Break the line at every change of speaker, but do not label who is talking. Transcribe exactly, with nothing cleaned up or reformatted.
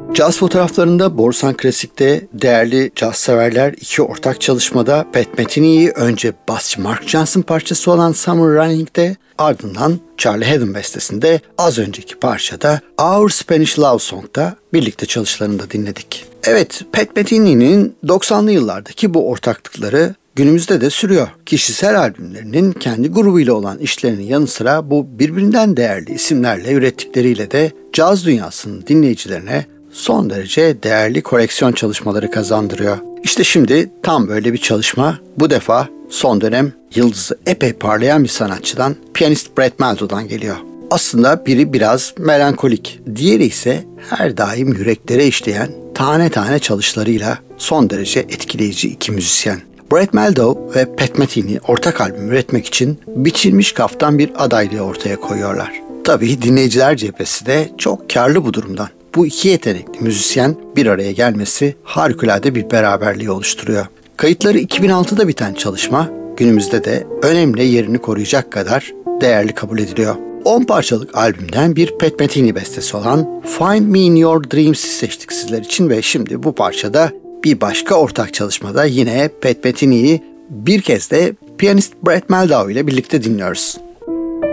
Caz fotoğraflarında Borusan Klasik'te değerli caz severler iki ortak çalışmada Pat Metheny'yi önce basçı Mark Johnson parçası olan Summer Running'de, ardından Charlie Haddon bestesinde az önceki parçada Our Spanish Love Song'da birlikte çalışmalarını dinledik. Evet, Pat Metheny'nin doksanlı yıllardaki bu ortaklıkları günümüzde de sürüyor. Kişisel albümlerinin kendi grubuyla olan işlerinin yanı sıra bu birbirinden değerli isimlerle ürettikleriyle de caz dünyasının dinleyicilerine son derece değerli koleksiyon çalışmaları kazandırıyor. İşte şimdi tam böyle bir çalışma, bu defa son dönem yıldızı epey parlayan bir sanatçıdan, piyanist Brett Meldo'dan geliyor. Aslında biri biraz melankolik, diğeri ise her daim yüreklere işleyen tane tane çalışlarıyla son derece etkileyici iki müzisyen. Brett Meldo ve Pat Metheny ortak albüm üretmek için biçilmiş kaftan bir adaylığı ortaya koyuyorlar. Tabii dinleyiciler cephesi de çok karlı bu durumdan. Bu iki yetenekli müzisyen bir araya gelmesi harikulade bir beraberliği oluşturuyor. Kayıtları iki bin altıda biten çalışma günümüzde de önemli yerini koruyacak kadar değerli kabul ediliyor. on parçalık albümden bir Pat Metheny bestesi olan Find Me In Your Dreams'i seçtik sizler için ve şimdi bu parçada bir başka ortak çalışmada yine Pat Metheny'yi bir kez de piyanist Brett Meldo ile birlikte dinliyoruz.